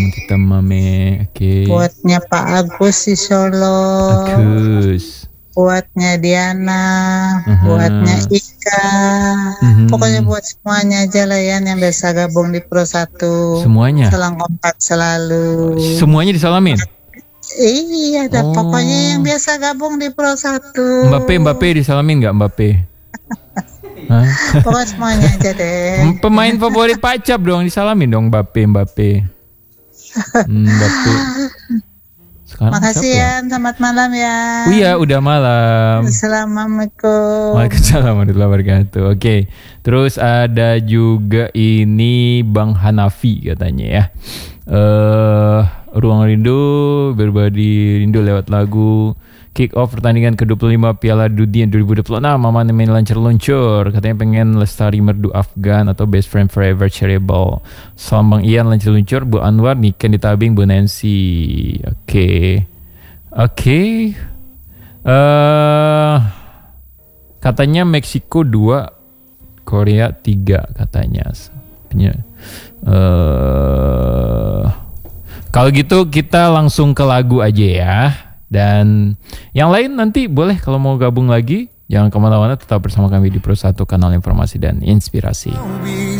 kita Mame. Oke. Buatnya Pak Agus di Solo. Agus. Buatnya Diana. Buatnya Ika. Pokoknya buat semuanya aja lah ya yang biasa gabung di Pro 1. Semuanya. Salam kompak selalu. Semuanya disalamin. Iya, pokoknya yang biasa gabung di Pro 1. Mbappe disalamin nggak Mbappe? Hah? Pokoknya semuanya aja deh. Pemain favorit Pacap dong, disalamin dong Mbappe. Mbappe. Sekarang Makasih ya, selamat malam ya. Oh iya, udah malam. Assalamualaikum. Waalaikumsalam warahmatullahi wabarakatuh. Oke, terus ada juga ini Bang Hanafi katanya ya. Ruang Rindu, berbagi rindu lewat lagu. Kick off pertandingan ke-25 Piala Dunia 2026. Mama main lancar-luncur. Katanya pengen lestari merdu Afgan atau best friend forever cherable. Salam Bang Ian lancar-luncur. Bu Anwar Niken di tabing Bu Nancy. Oke. Katanya Meksiko 2, Korea 3 katanya. Kalau gitu kita langsung ke lagu aja ya. Dan yang lain nanti boleh kalau mau gabung lagi. Jangan kemana-mana, tetap bersama kami di Pro 1 Kanal Informasi dan Inspirasi.